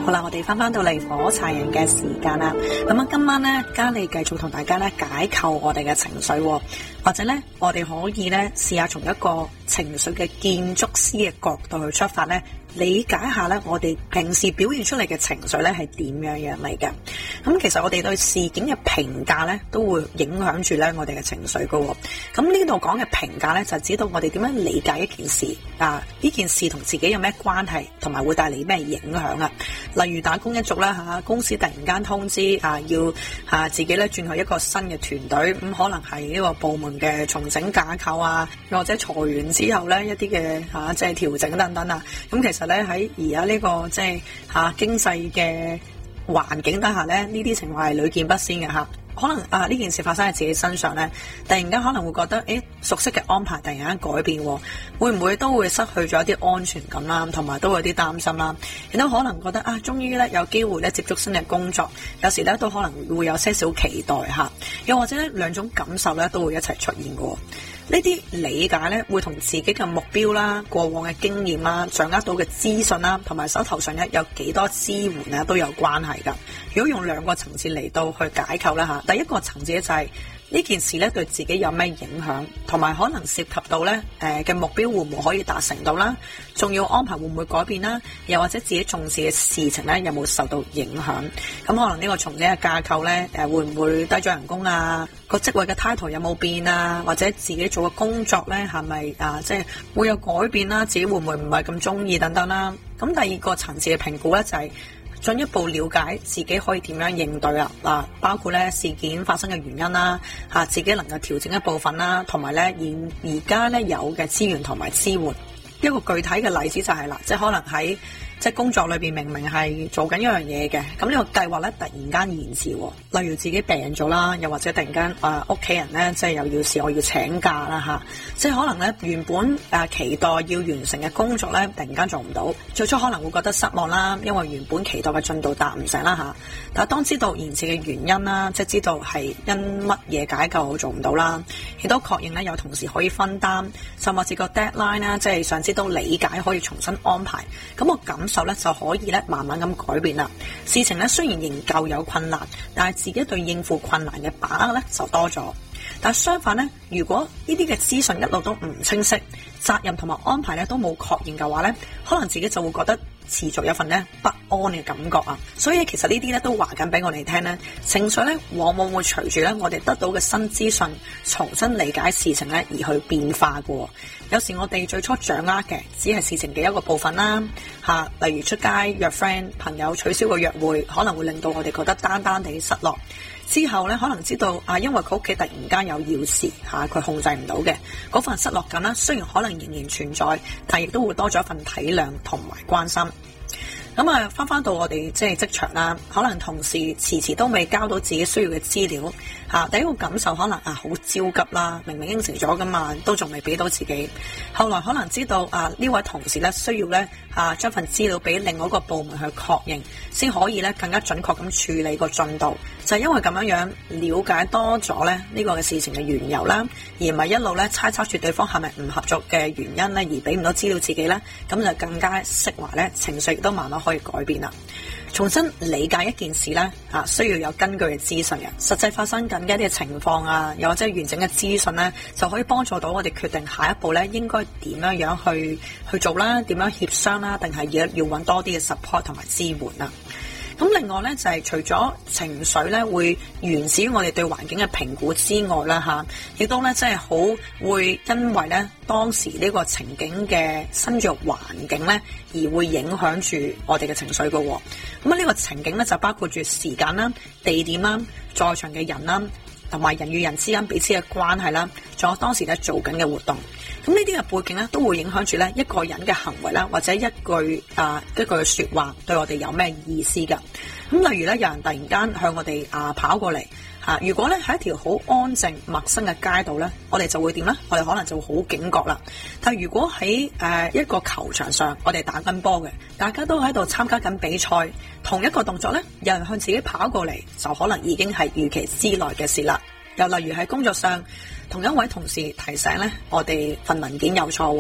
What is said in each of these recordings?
好啦，我哋翻到嚟火柴人嘅時間啦。咁今晚咧，嘉莉繼續同大家咧解構我哋嘅情緒，或者咧，我哋可以咧試下從一個情緒嘅建築師嘅角度去出發咧，理解下咧我哋平時表現出嚟嘅情緒咧係點樣嚟嘅。咁其實我哋對事件嘅評價咧，都會影響住咧我哋嘅情緒噶。咁呢度講嘅評價咧，就指到我哋點樣理解一件事啊？呢件事同自己有咩關係，同埋會帶嚟咩影響啊？例如打工一族啦嚇，公司突然間通知要自己咧轉去一個新嘅團隊，咁可能係呢個部門嘅重整架構啊，或者裁員之後咧一啲嘅即係調整等等啊。咁其實咧喺而家呢個即係經濟嘅環境底下咧，呢啲情況係屢見不鮮嘅嚇。可能呢件事發生喺自己身上咧，突然間可能會覺得熟悉嘅安排突然間改變，會唔會都會失去咗一啲安全感啦，同埋都會有啲擔心啦。亦都可能覺得終於咧有機會咧接觸新嘅工作，有時咧都可能會有些少期待嚇，又或者咧兩種感受咧都會一齊出現嘅。呢啲理解咧會同自己嘅目標啦、過往嘅經驗啦、掌握到嘅資訊啦，同埋手頭上咧有幾多支援咧都有關係㗎。如果用兩個層次嚟到去解構啦嚇，第一個層次咧就係呢件事咧對自己有咩影響，同埋可能涉及到咧嘅目標會唔會可以達成到啦，重要安排會唔會改變啦，又或者自己重視嘅事情咧有冇受到影響。咁可能呢個重整嘅架構咧會唔會低咗人工啊？個職位嘅 title 有冇變啊？或者自己做嘅工作咧係咪即係會有改變啦？自己會唔會唔係咁中意等等啦？咁第二個層次嘅評估咧就係進一步了解自己可以點樣應對啦，包括咧事件發生嘅原因啦，自己能夠調整一部分啦，同埋咧而家咧有嘅資源同埋支援。一個具體嘅例子就係啦，即係可能喺即係工作裏邊明明係做緊一樣嘢嘅，咁呢個計劃咧突然間延遲，例如自己病咗啦，又或者突然間屋企人咧即係又要事，我要請假啦嚇，即係可能咧原本期待要完成嘅工作咧突然間做唔到，最初可能會覺得失望啦，因為原本期待嘅進度達唔成啦嚇，但係當知道延遲嘅原因啦，即係知道係因乜嘢解構做唔到啦，亦都確認咧有同事可以分擔，甚至個 deadline 啦，即係上司都理解可以重新安排，咁我感受咧就可以咧慢慢咁改變啦。事情咧雖然仍舊有困難，但係自己對應付困難嘅把握咧就多咗。但係相反咧，如果呢啲嘅資訊一路都唔清晰，責任同埋安排咧都冇確認嘅話咧，可能自己就會覺得持續有份咧不安嘅感覺啊。所以其實呢啲咧都話緊俾我哋聽咧，情緒咧往往會隨住咧我哋得到嘅新資訊，重新理解事情咧而去變化嘅。有時我哋最初掌握嘅只係事情嘅一個部分啦，例如出街約 friend， 朋友取消個約會，可能會令到我哋覺得單單地失落。之後咧可能知道因為佢屋企突然間有要事佢控制唔到嘅嗰份失落感啦，雖然可能仍然存在，但亦都會多咗一份體諒同埋關心。咁翻到我哋即係職場啦，可能同事遲遲都未交到自己需要嘅資料，第一個感受可能好焦急啦，明明應承咗噶嘛，都仲未俾到自己。後來可能知道呢位同事咧需要咧將份資料俾另外一個部門去確認，先可以咧更加準確咁處理個進度。就係因為咁樣了解多咗咧呢個嘅事情嘅緣由啦，而唔係一路咧猜測住對方係咪唔合作嘅原因咧而俾唔到資料自己咧，咁就更加釋懷咧，情緒亦都慢慢可以改變啦。重新理解一件事咧需要有根據嘅資訊嘅，實際發生緊嘅一啲情況又或者完整嘅資訊咧，就可以幫助到我哋決定下一步咧應該點樣去做啦，點樣協商啦，定係要揾多啲嘅 support 同埋支援啦。咁另外咧就係除咗情緒咧會源自於我哋對環境嘅評估之外啦亦都咧即係好會因為咧當時呢個情景嘅身處環境咧而會影響住我哋嘅情緒嘅。咁呢個情景咧就包括住時間啦、地點啦、在場嘅人啦，同埋人與人之間彼此嘅關係啦，仲有當時咧做緊嘅活動。咁呢啲嘅背景咧，都會影響住咧一個人嘅行為啦，或者一句說話對我哋有咩意思噶。咁例如咧，有人突然間向我哋跑過嚟如果咧喺一條好安靜陌生嘅街道咧，我哋就會點咧？我哋可能就會好警覺啦。但係如果喺一個球場上，我哋打緊波嘅，大家都喺度參加緊比賽，同一個動作咧，有人向自己跑過嚟，就可能已經係預期之內嘅事啦。又例如喺工作上，同一位同事提醒咧，我哋份文件有錯，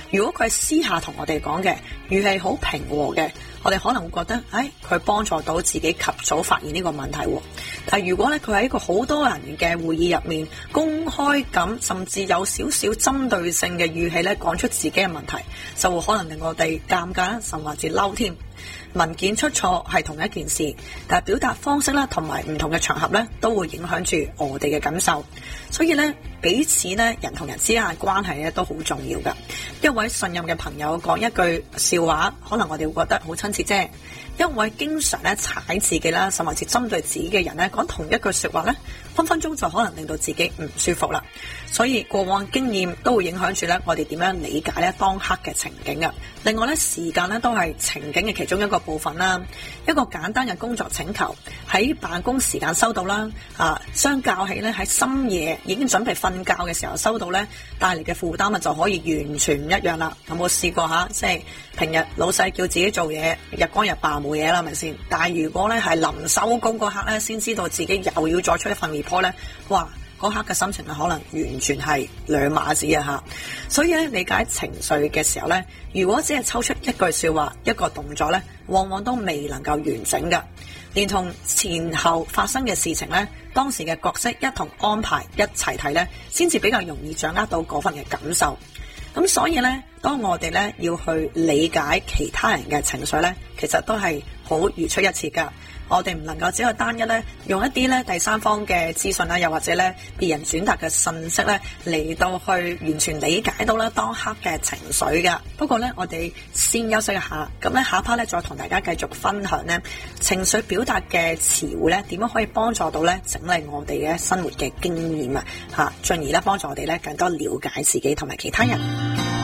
如果佢係私下同我哋講嘅，語氣好平和嘅，我哋可能會覺得，佢幫助到自己及早發現呢個問題。但係如果咧佢喺一個好多人嘅會議入面，公開咁，甚至有少少針對性嘅語氣咧講出自己嘅問題，就會可能令我哋尷尬，甚至嬲添。文件出錯係同一件事，但係表達方式啦，同埋唔同嘅場合咧，都會影響住我哋嘅感受。所以咧，彼此咧人同人之間嘅關係咧都好重要㗎。一位信任嘅朋友講一句笑話，可能我哋會覺得好親切啫。一位經常咧踩自己啦，甚至針對自己嘅人咧，講同一句說話咧，分分鐘就可能令到自己唔舒服啦。所以過往經驗都會影響住咧我哋點樣理解咧當刻嘅情景㗎。另外咧，時間咧都係情景嘅其中一個部分啦。一個簡單嘅工作請求喺辦公時間收到啦，相較起咧喺深夜已經準備瞓覺嘅時候收到咧，帶嚟嘅負擔就可以完全唔一樣啦。有冇試過吓？即係平日老細叫自己做嘢，日光日白冇嘢啦，係咪先？但係如果咧係臨收工嗰刻咧，先知道自己又要再出一份 report 咧，哇！嗰刻嘅心情可能完全係兩碼子啊吓。所以咧，理解情緒嘅時候咧，如果只係抽出一句說話、一個動作咧，往往都未能夠完整㗎。連同前後發生嘅事情咧，當時嘅角色一同安排一齊睇咧，先至比較容易掌握到嗰份嘅感受。咁所以咧，當我哋咧要去理解其他人嘅情緒咧，其實都係好如出一轍噶。我哋唔能夠只係單一咧用一啲咧第三方嘅資訊啦，又或者咧別人轉達嘅信息咧嚟到去完全理解到咧當刻嘅情緒噶。不過咧，我哋先休息一下，咁咧下一 part 咧再同大家繼續分享咧情緒表達嘅詞彙咧點樣可以幫助到咧整理我哋嘅生活嘅經驗啊，進而咧幫助我哋咧更多了解自己同埋其他人。